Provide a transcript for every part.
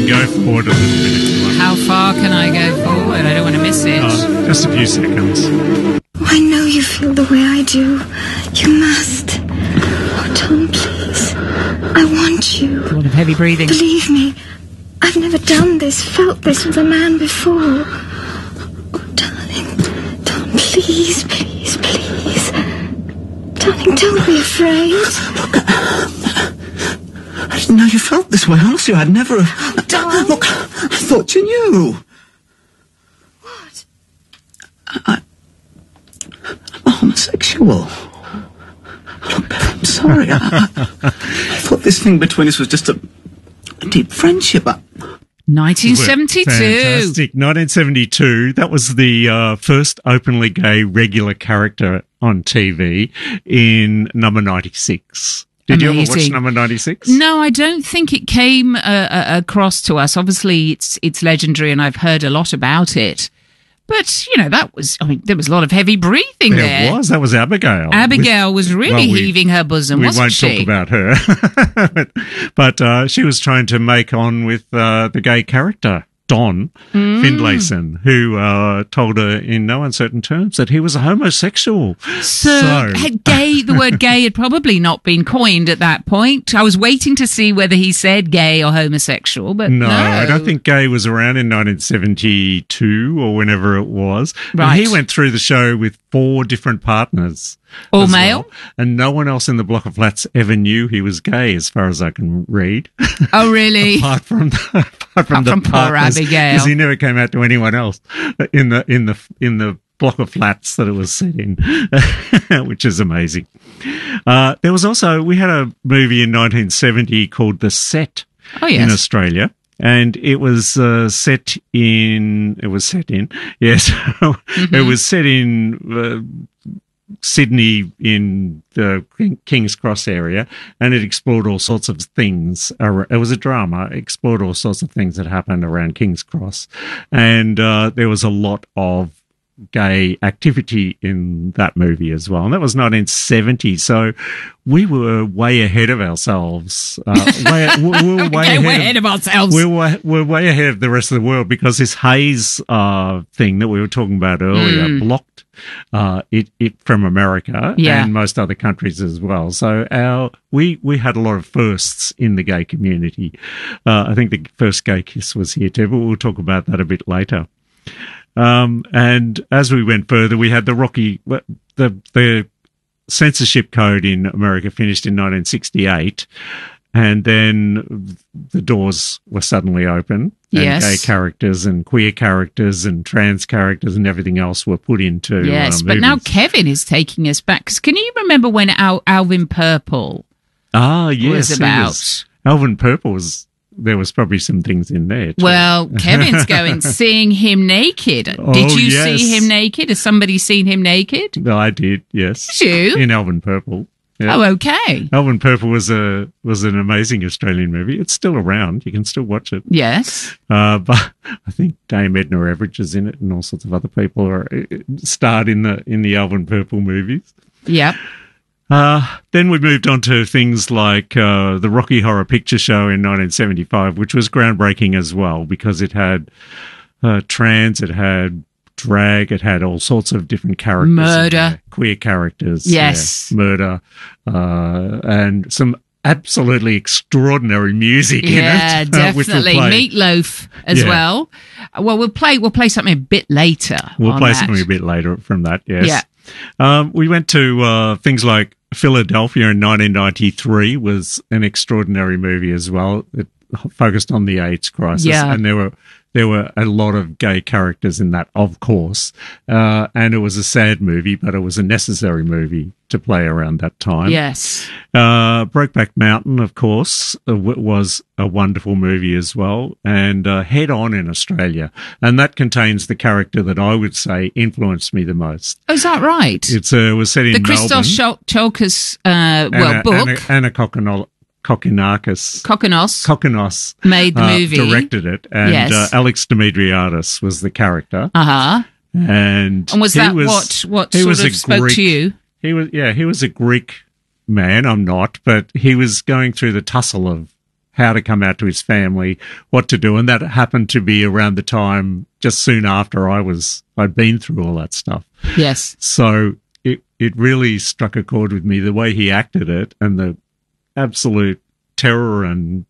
can go forward a little bit if you want. How far can I go forward? I don't want to miss it. Just a few seconds. I know you feel the way I do. You must. Oh, Tom, please. I want you. A lot of heavy breathing. Believe me, I've never done this, felt this with a man before. Oh, darling. Tom, please, please, please. Darling, don't be afraid. Look, I didn't know you felt this way. Honestly, I'd never... Darling. Look, I thought you knew. What? I'm a homosexual. Look, I'm sorry. I thought this thing between us was just a deep friendship. 1972. Fantastic. 1972. That was the first openly gay regular character on TV in number 96. Did you ever watch number 96? No, I don't think it came across to us. Obviously, it's legendary, and I've heard a lot about it. But, you know, there was a lot of heavy breathing there. There was. That was Abigail. Abigail was really heaving her bosom, wasn't she? We won't talk about her. but she was trying to make on with the gay character, Don Finlayson, who told her in no uncertain terms that he was a homosexual. So the word gay had probably not been coined at that point. I was waiting to see whether he said gay or homosexual, but no. I don't think gay was around in 1972 or whenever it was. Right. And he went through the show with 4 different partners. All male? Well, and no one else in the block of flats ever knew he was gay, as far as I can read. Oh, really? apart from the poor partners, Abigail, because he never came out to anyone else in the block of flats that it was set in, which is amazing. There was also, we had a movie in 1970 called The Set in Australia. And it was set in Sydney in the King's Cross area, and it explored all sorts of things. It was a drama, explored all sorts of things that happened around King's Cross, and there was a lot of gay activity in that movie as well. And that was 1970, so we were way ahead of ourselves. We were way ahead of ourselves. We're way ahead of the rest of the world, because this Hays thing that we were talking about earlier blocked it from America and most other countries as well. So we had a lot of firsts in the gay community. I think the first gay kiss was here too, but we'll talk about that a bit later. And as we went further, we had the censorship code in America finished in 1968, and then the doors were suddenly open, and gay characters and queer characters and trans characters and everything else were put into movies. But now Kevin is taking us back. 'Cause can you remember when Alvin Purple was about? Alvin Purple was... There was probably some things in there too. Well, Kevin's going seeing him naked. Did you see him naked? Has somebody seen him naked? No, I did, yes. Did you? In Alvin Purple. Yeah. Oh, okay. Alvin Purple was an amazing Australian movie. It's still around. You can still watch it. Yes. But I think Dame Edna Everage is in it, and all sorts of other people are starred in the Alvin Purple movies. Yep. Then we moved on to things like the Rocky Horror Picture Show in 1975, which was groundbreaking as well, because it had trans, it had drag, it had all sorts of different characters. Murder. Queer characters. Yes. Yeah, murder. And some absolutely extraordinary music in it. Yeah, definitely. Meatloaf as well. Well, we'll play something a bit later. We'll play something a bit later from that, yes. Yeah. We went to things like Philadelphia in 1993 was an extraordinary movie as well. It focused on the AIDS crisis, and there were a lot of gay characters in that, of course. And it was a sad movie, but it was a necessary movie to play around that time. Yes. Brokeback Mountain, of course, was a wonderful movie as well. And Head On in Australia. And that contains the character that I would say influenced me the most. Oh, is that right? It was set in the Melbourne. Christos Tsiolkas book. Anna Kokkinos made the movie, directed it, and Alex Dimitriadis was the character. And was that what sort of spoke to you? He was a Greek man. I'm not, but he was going through the tussle of how to come out to his family, what to do. And that happened to be around the time just soon after I'd been through all that stuff. Yes. So it really struck a chord with me, the way he acted it and the absolute terror and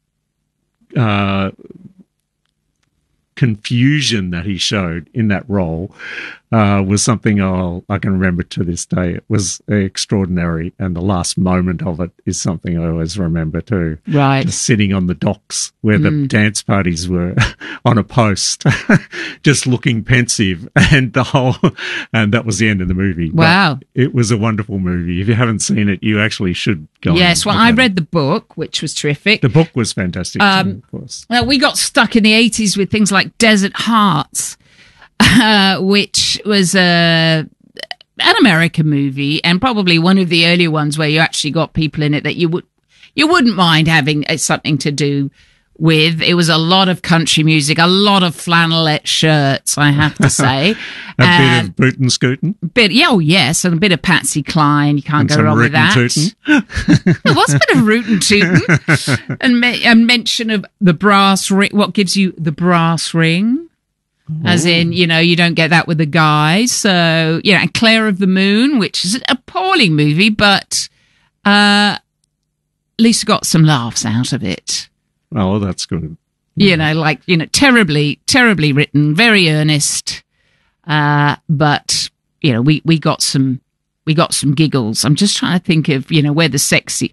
confusion that he showed in that role was something I can remember to this day. It was extraordinary, and the last moment of it is something I always remember too. Right. Just sitting on the docks where the dance parties were on a post, just looking pensive, and that was the end of the movie. Wow. But it was a wonderful movie. If you haven't seen it, you actually should go. Yes, well, I read the book, which was terrific. The book was fantastic, too, of course. Well, we got stuck in the 80s with things like Desert Hearts, which was an American movie, and probably one of the earlier ones where you actually got people in it that you wouldn't mind having something to do with. It was a lot of country music, a lot of flannelette shirts, I have to say. Bit of boot and scooting. Yes, and a bit of Patsy Cline. You can't go wrong with that. There was a bit of root and tootin'. And a mention of the brass ring. What gives you the brass ring? As in, you don't get that with the guys. So, and Claire of the Moon, which is an appalling movie, but at least got some laughs out of it. Oh, that's good. Terribly, terribly written, very earnest. But, we got some giggles. I'm just trying to think of, where the sexy,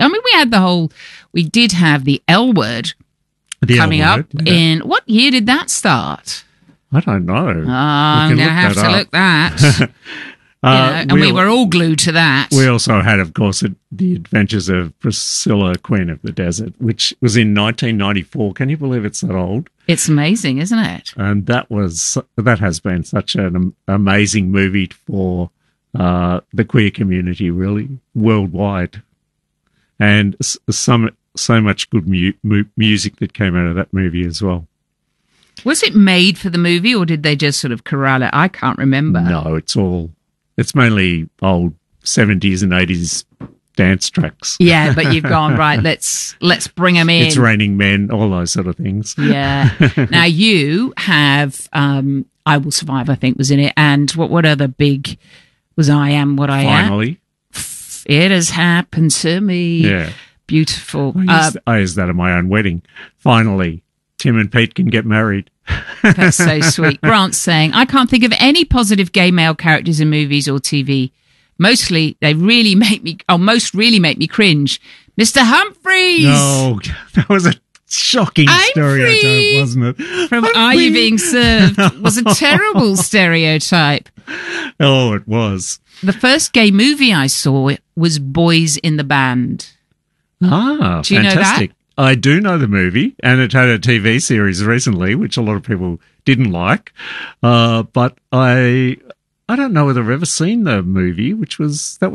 we did have the L Word coming up in, what year did that start? I don't know. I'm going to have to look that. And we were all glued to that. We also had, of course, The Adventures of Priscilla, Queen of the Desert, which was in 1994. Can you believe it's that old? It's amazing, isn't it? And that has been such an amazing movie for the queer community, really, worldwide. And so much good music that came out of that movie as well. Was it made for the movie, or did they just sort of corral it? I can't remember. No, it's mainly old 70s and 80s dance tracks. Yeah, but you've gone, right, let's bring them in. It's Raining Men, all those sort of things. Yeah. Now you have I Will Survive, I think, was in it. And what other big was I Am What I Am? Finally. It has happened to me. Yeah. Beautiful. I used that at my own wedding. Finally, Tim and Pete can get married. That's so sweet. Grant's saying, I can't think of any positive gay male characters in movies or TV. Mostly, they really make me cringe. Mr. Humphreys! No, that was a shocking stereotype, wasn't it? From Are You Being Served was a terrible stereotype. Oh, it was. The first gay movie I saw was Boys in the Band. Ah, do you fantastic. know that? I do know the movie, and it had a TV series recently, which a lot of people didn't like. But I don't know whether I've ever seen the movie, that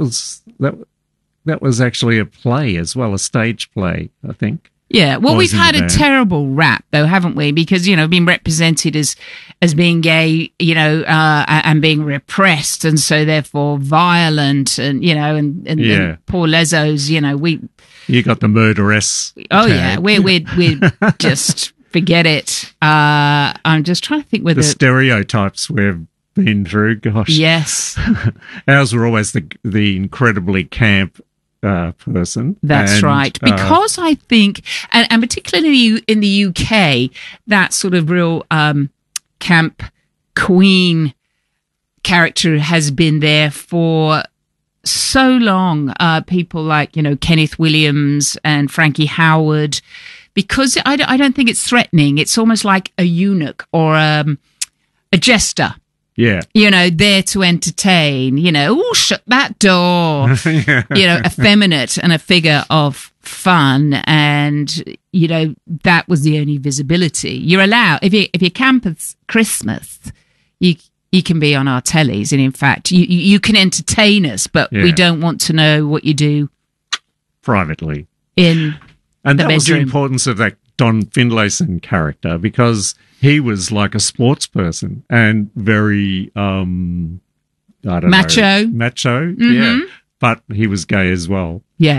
was actually a play as well, a stage play, I think. Yeah, well, we've had a terrible rap, though, haven't we? Because, being represented as being gay, and being repressed, and so therefore violent, and and poor Lezos, You got the murderess. Oh, tag. yeah, we just forget it. I'm just trying to think whether... The stereotypes we've been through, gosh. Yes. Ours were always the incredibly camp person. That's right. Because I think, and particularly in the UK, that sort of real camp queen character has been there for so long. People like, Kenneth Williams and Frankie Howard, because I don't think it's threatening. It's almost like a eunuch or a jester. Yeah. There to entertain, shut that door, effeminate and a figure of fun. And, that was the only visibility. You're allowed, if you're camp at Christmas, you can be on our tellies. And in fact, you can entertain us, but we don't want to know what you do privately in and the that bedroom. Was the importance of that Don Finlayson character, because he was like a sports person and very, macho. Macho, yeah. But he was gay as well. Yeah.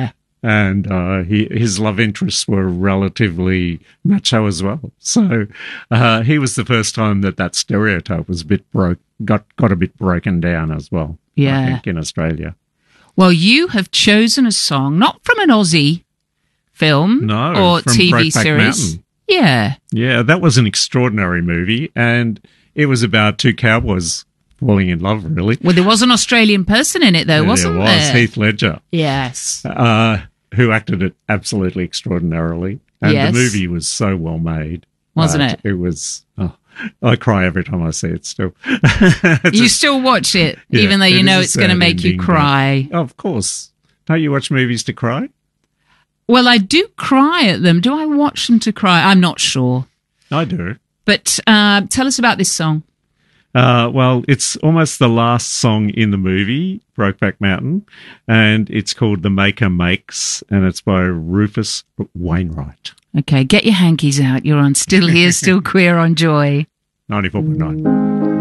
and his love interests were relatively macho as well. So he was the first time that stereotype was got a bit broken down as well. Yeah. I think in Australia. Well, you have chosen a song not from an Aussie film or from TV Brokeback series. Mountain. Yeah. Yeah, that was an extraordinary movie, and it was about two cowboys falling in love, really. Well, there was an Australian person in it, though, wasn't there? There was, Heath Ledger. Yes. Who acted it absolutely extraordinarily. And Yes. the movie was so well made. Wasn't it? It was... I cry every time I see it still. You still watch it, Yeah, even though you it know is it's a going to sad make you ending, cry. but- Of course. Don't you watch movies to cry? Well, I do cry at them. Do I watch them to cry? I'm not sure. I do. But tell us about this song. Well, it's almost the last song in the movie, Brokeback Mountain, and it's called The Maker Makes, and it's by Rufus Wainwright. Okay, get your hankies out. You're on Still Here, Still Queer on Joy. 94.9.